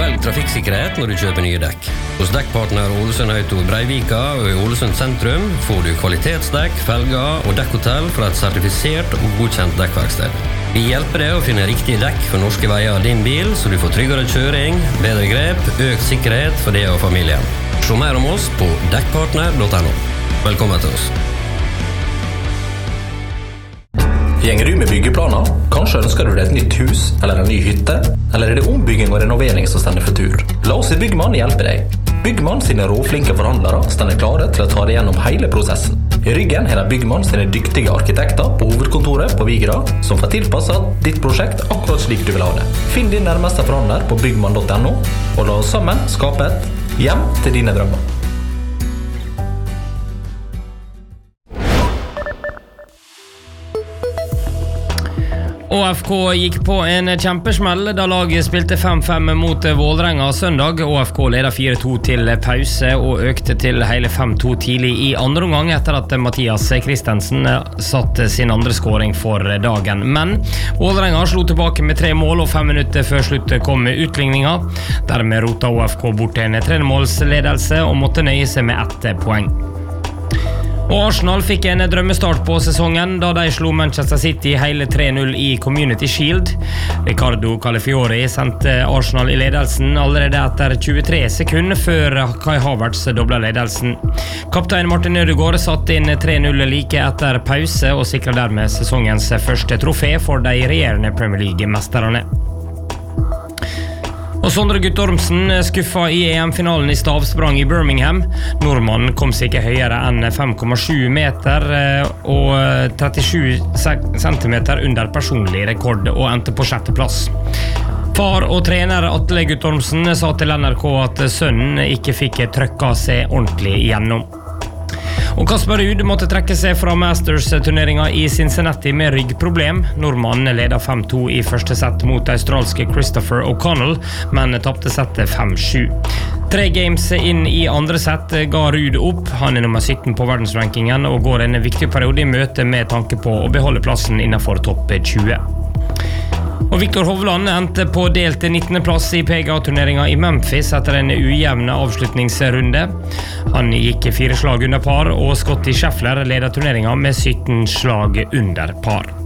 Velg trafikksikkerhet når du kjøper nye dekk. Hos dekkpartner Ålesund Auto Breivika og i Ålesund sentrum får du kvalitetsdekk, felger og dekkhotell fra et sertifisert og godkjent dekkverksted. Vi hjelper deg å finne riktige dekk for norske veier av din bil, så du får tryggere kjøring, bedre grep, økt sikkerhet for deg og familien. Se mer om oss på dekkpartner.no. Velkommen til oss. Gjenger du med byggeplaner? Kanskje ønsker du deg et nytt hus eller en ny hytte? Eller er det ombygging og renovering som stender for tur? La oss i Byggmann hjelpe deg. Byggmann sine råflinke forhandlere stender klare til å ta deg gjennom hele prosessen. I ryggen er det Byggmann sine dyktige arkitekter på hovedkontoret på Vigra som får tilpasset ditt prosjekt akkurat slik du vil ha det. Finn din nærmeste forhandler på byggmann.no og la oss sammen skape et hjem til dine drømmer. ÅFK gikk på en kjempesmell da laget spilte 5-5 mot Vålerenga søndag. ÅFK ledet 4-2 til pause og økte til hele 5-2 tidlig i andre omgang etter at Mathias Christensen satte sin andre scoring for dagen. Men Vålerenga slo tilbake med 3 mål, og 5 minutter før slutt kom utligninga. Dermed rota ÅFK bort en 3-målsledelse og måtte nøye seg med 1 poeng. Og Arsenal fikk en drømmestart på sesongen da de slo Manchester City hele 3-0 i Community Shield. Ricardo Calafiori sendte Arsenal i ledelsen allerede etter 23 sekunder før Kai Havertz doblet ledelsen. Kaptein Martin Ødegaard satte inn 3-0 like etter pause og sikret dermed sesongens første trofé for de regjerende Premier League-mesterne. Og Sondre Guttormsen skuffa i EM-finalen i stavsprang i Birmingham. Nordmannen kom seg ikke høyere enn 5,7 meter og 37 centimeter under personlig rekord og endte på 6. plass. Far og trener Atle Guttormsen sa til NRK at sønnen ikke fikk trøkka seg ordentlig igjennom. Og Kasper Ruud måtte trekke seg fra Masters-turneringen i Cincinnati med ryggproblem. Nordmannen ledet 5-2 i første sett mot australske Christopher O'Connell, men tapte settet 5-7. 3 games inn i andre sett ga Ruud opp. Han nummer 17 på verdensrankingen og går en viktig periode i møte med tanke på å beholde plassen innenfor topp 20. Og Viktor Hovland endte på delt 19. plass i PGA-turneringen i Memphis etter en ujevn avslutningsrunde. Han gikk 4 slag under par, og Scottie Scheffler ledet turneringen med 17 slag under par.